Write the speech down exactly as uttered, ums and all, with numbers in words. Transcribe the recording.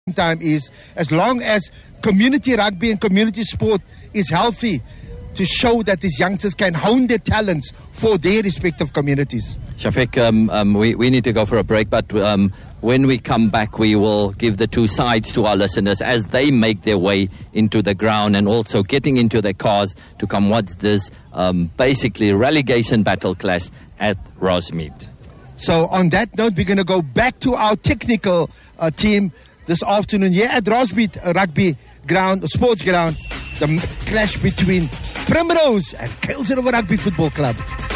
time is, as long as community rugby and community sport is healthy, to show that these youngsters can hone their talents for their respective communities. Shafiq, um, um, we, we need to go for a break, but um, when we come back, we will give the two sides to our listeners as they make their way into the ground and also getting into their cars to come watch this um, basically relegation battle clash at Rosemead. So on that note, we're going to go back to our technical uh, team this afternoon here at Rosemead Rugby Ground, Sports Ground, the clash between Primrose and Kuilsriver Rugby Football Club.